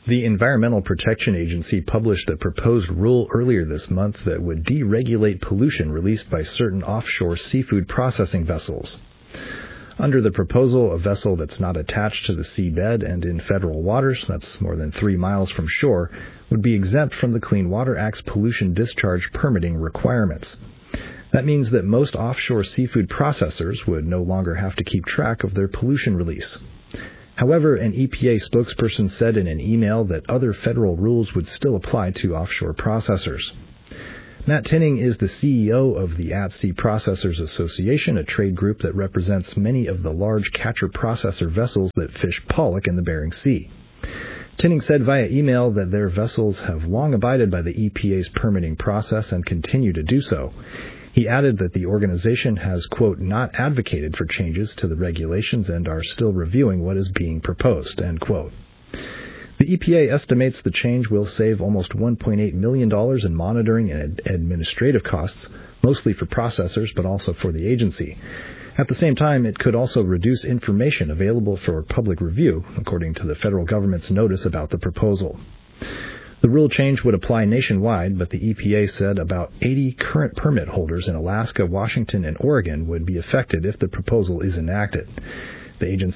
The Environmental Protection Agency published a proposed rule earlier this month that would deregulate pollution released by certain offshore seafood processing vessels. Under the proposal, a vessel that's not attached to the seabed and in federal waters, that's more than 3 miles from shore, would be exempt from the Clean Water Act's pollution discharge permitting requirements. That means that most offshore seafood processors would no longer have to keep track of their pollution release. However, an EPA spokesperson said in an email that other federal rules would still apply to offshore processors. Matt Tinning is the CEO of the At-Sea Processors Association, a trade group that represents many of the large catcher processor vessels that fish pollock in the Bering Sea. Tinning said via email that their vessels have long abided by the EPA's permitting process and continue to do so. He added that the organization has, quote, not advocated for changes to the regulations and are still reviewing what is being proposed, end quote. The EPA estimates the change will save almost $1.8 million in monitoring and administrative costs, mostly for processors but also for the agency. At the same time, it could also reduce information available for public review, according to the federal government's notice about the proposal. The rule change would apply nationwide, but the EPA said about 80 current permit holders in Alaska, Washington, and Oregon would be affected if the proposal is enacted. The agency